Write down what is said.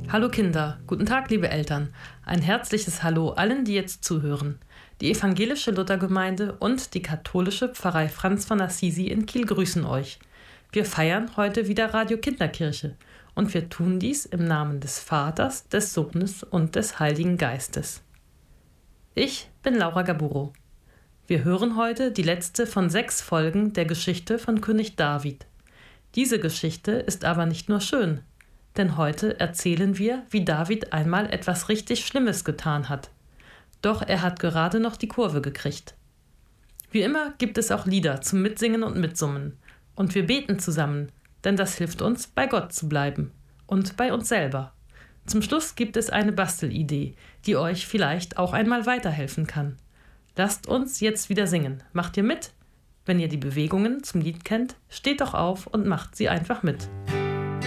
Hallo Kinder, guten Tag liebe Eltern. Ein herzliches Hallo allen, die jetzt zuhören. Die evangelische Luthergemeinde und die katholische Pfarrei Franz von Assisi in Kiel grüßen euch. Wir feiern heute wieder Radio Kinderkirche und wir tun dies im Namen des Vaters, des Sohnes und des Heiligen Geistes. Ich bin Laura Gaburo. Wir hören heute die letzte von 6 Folgen der Geschichte von König David. Diese Geschichte ist aber nicht nur schön, denn heute erzählen wir, wie David einmal etwas richtig Schlimmes getan hat. Doch er hat gerade noch die Kurve gekriegt. Wie immer gibt es auch Lieder zum Mitsingen und Mitsummen. Und wir beten zusammen, denn das hilft uns, bei Gott zu bleiben und bei uns selber. Zum Schluss gibt es eine Bastelidee, die euch vielleicht auch einmal weiterhelfen kann. Lasst uns jetzt wieder singen. Macht ihr mit? Wenn ihr die Bewegungen zum Lied kennt, steht doch auf und macht sie einfach mit.